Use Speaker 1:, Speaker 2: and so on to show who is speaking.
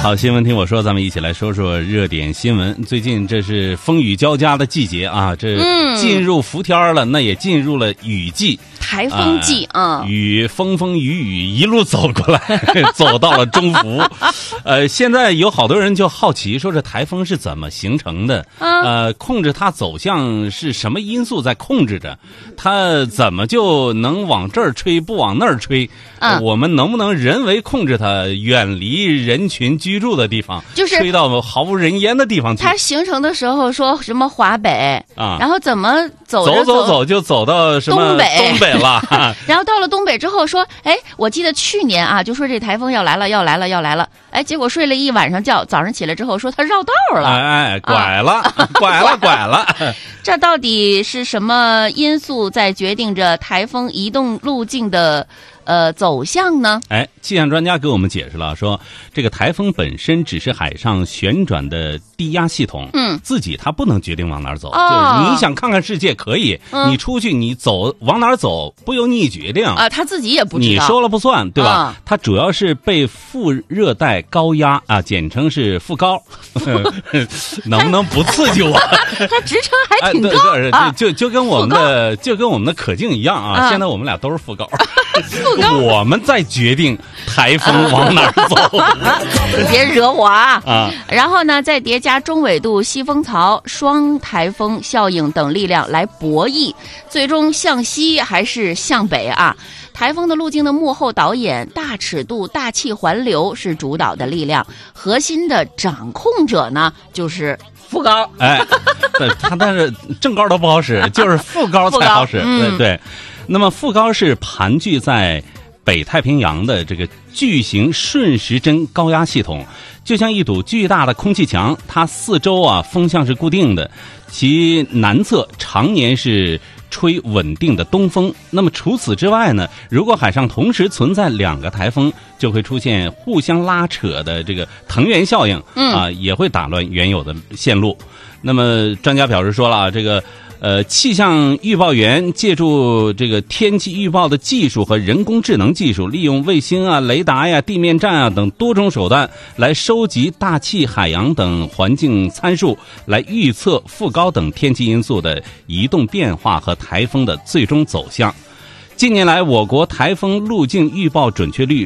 Speaker 1: 好，新闻听我说，咱们一起来说说热点新闻。最近这是风雨交加的季节啊，这进入伏天了，那也进入了雨季。
Speaker 2: 台风季啊，
Speaker 1: 雨风风雨雨一路走过来，走到了中伏。现在有好多人就好奇，说这台风是怎么形成的？控制它走向是什么因素在控制着？它怎么就能往这儿吹，不往那儿吹？我们能不能人为控制它，远离人群居住的地方，
Speaker 2: 就是
Speaker 1: 吹到毫无人烟的地方去？
Speaker 2: 它形成的时候说什么华北
Speaker 1: 啊，
Speaker 2: 然后怎么走
Speaker 1: 就走到什么东北了。
Speaker 2: 然后到了东北之后说，我记得去年啊，就说这台风要来了，结果睡了一晚上觉，早上起来之后说它绕道了，
Speaker 1: 拐了。
Speaker 2: 这到底是什么因素在决定着台风移动路径的走向呢？
Speaker 1: 气象专家给我们解释了，说这个台风本身只是海上旋转的低压系统，自己它不能决定往哪儿走，就是你想看看世界可以，你出去你走往哪儿走不由你决定
Speaker 2: 啊，他自己也不知道，
Speaker 1: 你说了不算，对吧？它主要是被副热带高压啊，简称是副高，能不能不刺激我？
Speaker 2: 它职称还挺高，
Speaker 1: 就跟我们的可静一样啊，现在我们俩都是副高。我们在决定台风往哪儿走，
Speaker 2: 你别惹我啊！然后呢，再叠加中纬度西风槽、双台风效应等力量来博弈，最终向西还是向北啊？台风的路径的幕后导演，大尺度大气环流是主导的力量，核心的掌控者呢就是副高。
Speaker 1: 但是正高都不好使，就是副高才好使。对。那么副高是盘踞在北太平洋的这个巨型顺时针高压系统，就像一堵巨大的空气墙，它四周风向是固定的，其南侧常年是吹稳定的东风。那么除此之外呢，如果海上同时存在两个台风，就会出现互相拉扯的这个藤原效应，也会打乱原有的线路。那么专家表示说了，这个气象预报员借助这个天气预报的技术和人工智能技术，利用卫星雷达地面站等多种手段来收集大气、海洋等环境参数，来预测副高等天气因素的移动变化和台风的最终走向。近年来，我国台风路径预报准确率